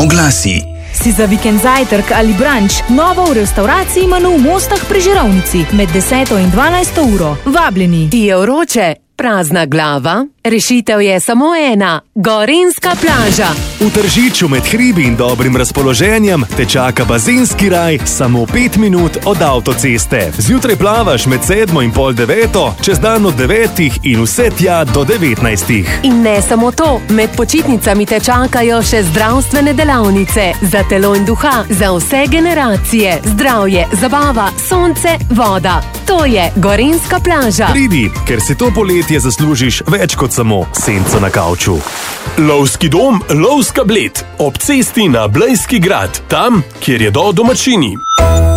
Oglasi. Si za vikend zajtrk ali brunch, novo v restavraciji Manu v Mostah pri Žirovnici med 10. in 12. uro. Vabljeni. Ti je vroče, prazna glava? Rešitev je samo ena. Gorenjska plaža. V Tržiču med hribi in dobrim razpoloženjem te čaka bazenski raj samo 5 minut od avtoceste. Zjutraj plavaš med 7 in pol 9, čez dan od 9 in vse tja do 19. In ne samo to, med počitnicami te čakajo še zdravstvene delavnice. Za telo in duha, za vse generacije. Zdravje, zabava, sonce, voda. To je Gorenjska plaža. Pridi, ker si to poletje zaslužiš več kot samo senco na kavču. Lovski dom, lovska Bled. Ob cesti na Blejski grad. Tam, kjer jedo domačini.